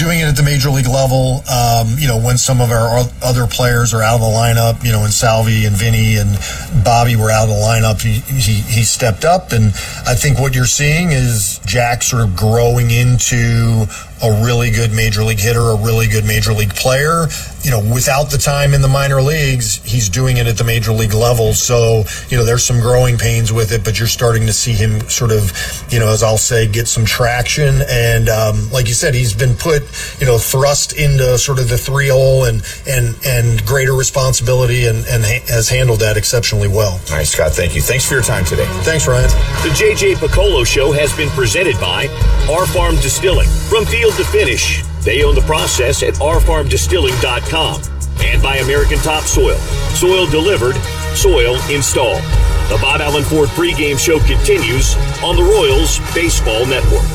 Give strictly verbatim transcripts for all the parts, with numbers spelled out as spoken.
doing it at the major league level. Um, you know, when some of our other players are out of the lineup, you know, when Salvi and Vinny and Bobby were out of the lineup, he, he, he stepped up. And I think what you're seeing is Jack sort of growing into a really good major league hitter, a really good major league player. You know, without the time in the minor leagues, he's doing it at the major league level. So, you know, there's some growing pains with it, but you're starting to see him sort of, you know, as I'll say, get some traction. And um, like you said, he's been put, you know, thrust into sort of the three hole and and and greater responsibility, and, and ha- has handled that exceptionally well. All right, Scott, thank you. Thanks for your time today. Thanks, Ryan. The J J Piccolo Show has been presented by Our Farm Distilling. From field to finish, they own the process at our farm distilling dot com. And by American Topsoil. Soil delivered, soil installed. The Bob Allen Ford pregame show continues on the Royals Baseball Network.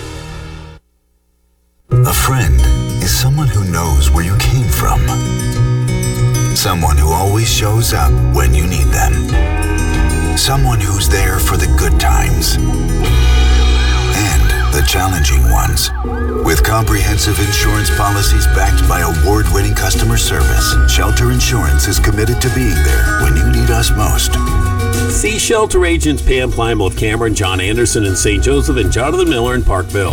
A friend is someone who knows where you came from. Someone who always shows up when you need them. Someone who's there for the good times and the challenging ones. With comprehensive insurance policies backed by award-winning customer service, Shelter Insurance is committed to being there when you need us most. See Shelter Agents Pam Plymouth, Cameron, John Anderson in Saint Joseph, and Jonathan Miller in Parkville.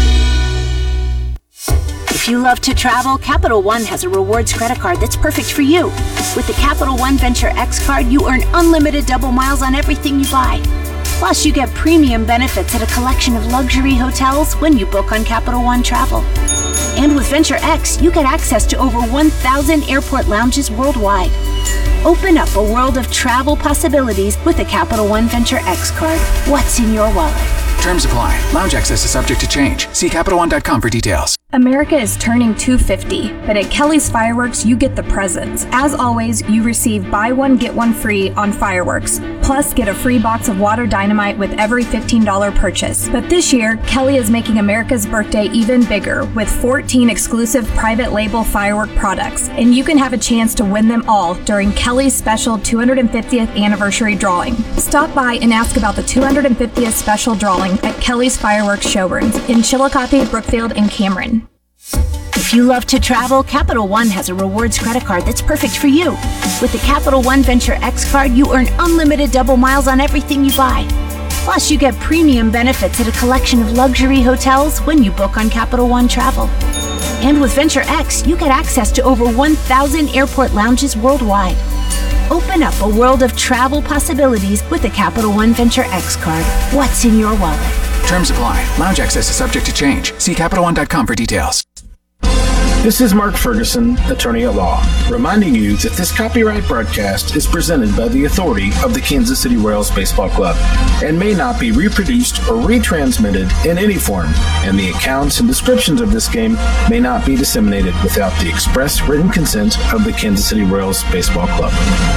If you love to travel, Capital One has a rewards credit card that's perfect for you. With the Capital One Venture X card, you earn unlimited double miles on everything you buy. Plus, you get premium benefits at a collection of luxury hotels when you book on Capital One Travel. And with Venture X, you get access to over one thousand airport lounges worldwide. Open up a world of travel possibilities with the Capital One Venture X card. What's in your wallet? Terms apply. Lounge access is subject to change. See Capital One dot com for details. America is turning two fifty, but at Kelly's Fireworks, you get the presents. As always, you receive buy one, get one free on fireworks. Plus, get a free box of water dynamite with every fifteen dollars purchase. But this year, Kelly is making America's birthday even bigger with fourteen exclusive private label firework products. And you can have a chance to win them all during Kelly's special two hundred fiftieth anniversary drawing. Stop by and ask about the two hundred fiftieth special drawing at Kelly's Fireworks showrooms in Chillicothe, Brookfield, and Cameron. If you love to travel, Capital One has a rewards credit card that's perfect for you. With the Capital One Venture X card, you earn unlimited double miles on everything you buy. Plus, you get premium benefits at a collection of luxury hotels when you book on Capital One Travel. And with Venture X, you get access to over one thousand airport lounges worldwide. Open up a world of travel possibilities with the Capital One Venture X card. What's in your wallet? Terms apply. Lounge access is subject to change. See Capital One dot com for details. This is Mark Ferguson, attorney at law, reminding you that this copyright broadcast is presented by the authority of the Kansas City Royals Baseball Club and may not be reproduced or retransmitted in any form, and the accounts and descriptions of this game may not be disseminated without the express written consent of the Kansas City Royals Baseball Club.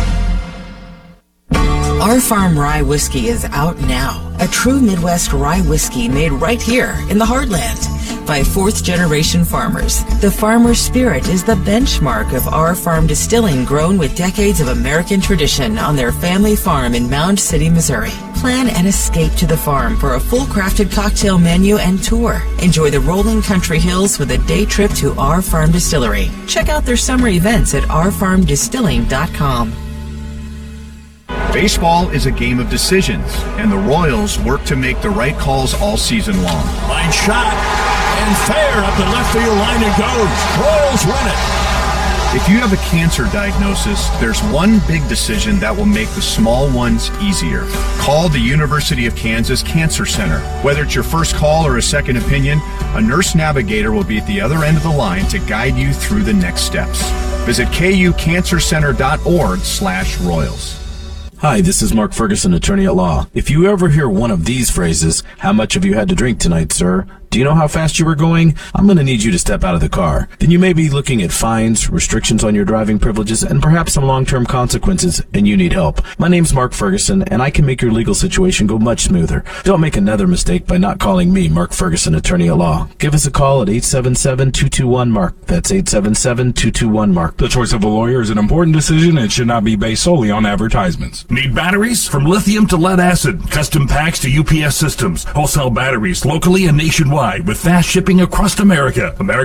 Our Farm Rye Whiskey is out now. A true Midwest rye whiskey made right here in the heartland by fourth-generation farmers. The farmer's spirit is the benchmark of Our Farm Distilling, grown with decades of American tradition on their family farm in Mound City, Missouri. Plan an escape to the farm for a full-crafted cocktail menu and tour. Enjoy the rolling country hills with a day trip to Our Farm Distillery. Check out their summer events at our farm distilling dot com. Baseball is a game of decisions, and the Royals work to make the right calls all season long. Line shot, and fair up the left field line it goes. Royals win it. If you have a cancer diagnosis, there's one big decision that will make the small ones easier. Call the University of Kansas Cancer Center. Whether it's your first call or a second opinion, a nurse navigator will be at the other end of the line to guide you through the next steps. Visit K U cancer center dot org slash royals. Hi, this is Mark Ferguson, attorney at law. If you ever hear one of these phrases, how much have you had to drink tonight, sir? Do you know how fast you were going? I'm going to need you to step out of the car. Then you may be looking at fines, restrictions on your driving privileges, and perhaps some long-term consequences, and you need help. My name's Mark Ferguson, and I can make your legal situation go much smoother. Don't make another mistake by not calling me, Mark Ferguson, attorney at law. Give us a call at eight seven seven, two two one, M A R K. That's eight seven seven, two two one, M A R K. The choice of a lawyer is an important decision and should not be based solely on advertisements. Need batteries? From lithium to lead acid, custom packs to U P S systems, wholesale batteries locally and nationwide with fast shipping across America. America